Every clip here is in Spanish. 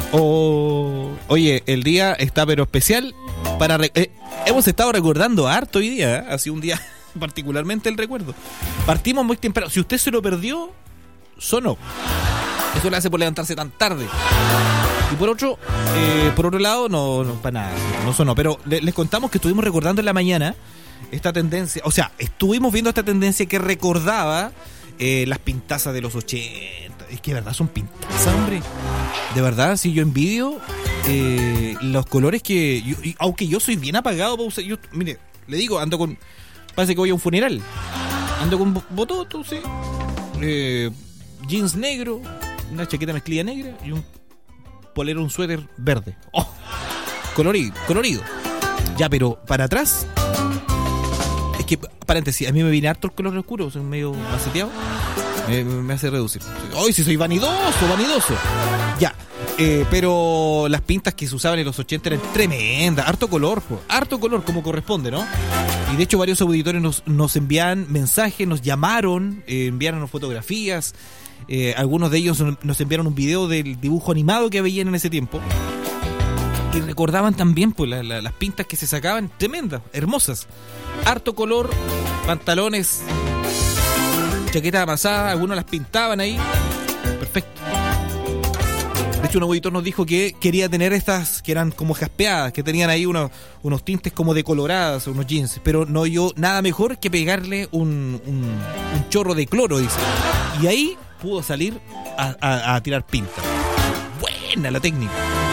Oye, el día está pero especial para... hemos estado recordando harto hoy día, ¿eh? Ha sido un día particularmente el recuerdo. Partimos muy temprano. Si usted se lo perdió, sonó. Eso le hace por levantarse tan tarde. Y por otro lado, no para nada, no sonó. Pero les contamos que estuvimos recordando en la mañana esta tendencia. O sea, estuvimos viendo esta tendencia que recordaba las pintazas de los 80. Es que de verdad son pintazas, hombre. De verdad, si yo envidio los colores que... aunque yo soy bien apagado para usar... Mire, le digo, ando con... Parece que voy a un funeral. Ando con bototo, sí. Jeans negro, una chaqueta mezclilla negra y un polero, un suéter verde. ¡Oh! Colorido. Ya, pero para atrás... Es que, paréntesis, a mí me viene harto el color oscuro, soy medio maceteado. Me hace reducir. ¡Ay, si soy vanidoso! Ya, pero las pintas que se usaban en los 80 eran tremendas. Harto color como corresponde, ¿no? Y de hecho varios auditores nos envían mensajes, nos llamaron, enviaron fotografías. Algunos de ellos nos enviaron un video del dibujo animado que veían en ese tiempo. Y recordaban también pues las pintas que se sacaban, tremendas, hermosas. Harto color, pantalones, chaquetas amasadas, algunos las pintaban ahí. Perfecto. De hecho, un auditor nos dijo que quería tener estas que eran como jaspeadas, que tenían ahí unos tintes como decoloradas, unos jeans. Pero no yo nada mejor que pegarle un chorro de cloro, dice. Y ahí pudo salir a tirar pinta. Buena la técnica.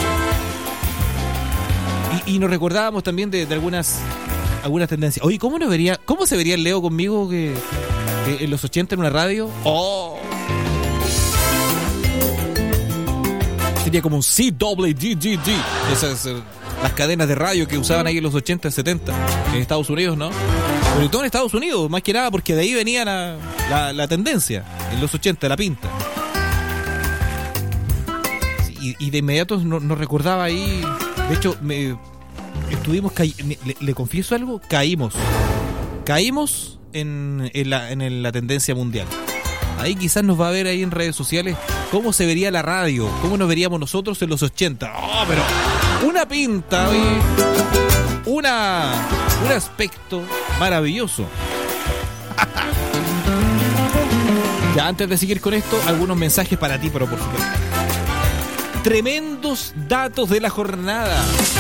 Y nos recordábamos también de algunas tendencias. Oye, ¿cómo se vería el Leo conmigo que en los 80 en una radio? ¡Oh! Sería como un CWDGG. Esas las cadenas de radio que usaban ahí en los 80, 70 en Estados Unidos, ¿no? Sobre todo en Estados Unidos, más que nada porque de ahí venía la tendencia en los 80, la pinta. Y de inmediato nos recordaba ahí. De hecho, le confieso algo, caímos en la tendencia mundial. Ahí quizás nos va a ver ahí en redes sociales cómo se vería la radio, cómo nos veríamos nosotros en los 80. ¡Oh, pero una pinta, oye! Un aspecto maravilloso. Ya, antes de seguir con esto, algunos mensajes para ti, pero por supuesto. Tremendos datos de la jornada.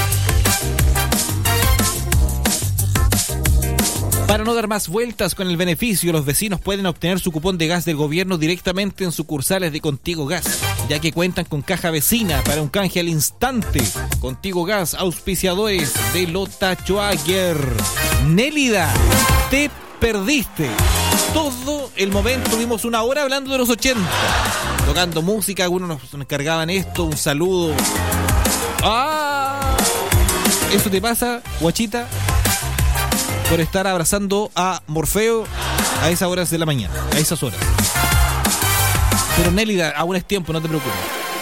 Para no dar más vueltas con el beneficio, los vecinos pueden obtener su cupón de gas del gobierno directamente en sucursales de Contigo Gas, ya que cuentan con caja vecina para un canje al instante. Contigo Gas, auspiciadores de Lota Schwager. Nélida, te perdiste. Todo el momento tuvimos una hora hablando de los 80, tocando música, algunos nos encargaban esto, un saludo. ¡Ah! Eso te pasa, guachita, por estar abrazando a Morfeo a esas horas de la mañana, a esas horas. Pero Nélida, aún es tiempo, no te preocupes.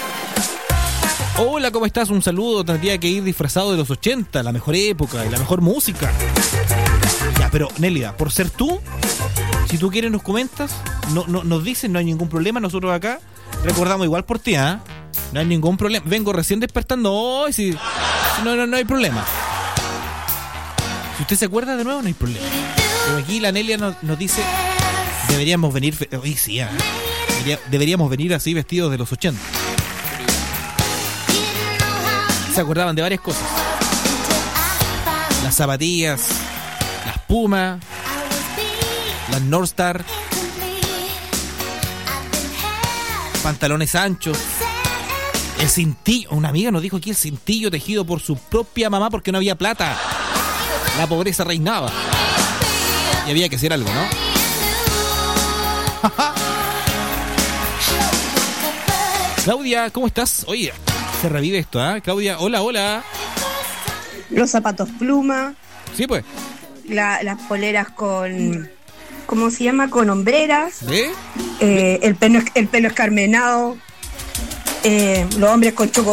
Hola, ¿cómo estás? Un saludo. Tendría que ir disfrazado de los 80, la mejor época y la mejor música. Ya, pero Nélida, por ser tú, si tú quieres nos comentas, nos dices, no hay ningún problema. Nosotros acá recordamos igual por ti, ¿eh? No hay ningún problema. Vengo recién despertando hoy, si no hay problema. Si usted se acuerda de nuevo, no hay problema. Pero aquí la Nelia nos dice, deberíamos venir... Oye, sí, deberíamos venir así vestidos de los 80. Se acordaban de varias cosas. Las zapatillas, las Puma, las North Star, pantalones anchos, el cintillo. Una amiga nos dijo aquí el cintillo tejido por su propia mamá porque no había plata. La pobreza reinaba. Y había que hacer algo, ¿no? Claudia, ¿cómo estás? Oye, se revive esto, ¿ah? Claudia, hola. Los zapatos pluma. Sí, pues. Las poleras con... ¿Cómo se llama? Con hombreras. ¿Sí? El pelo escarmenado. Los hombres con choco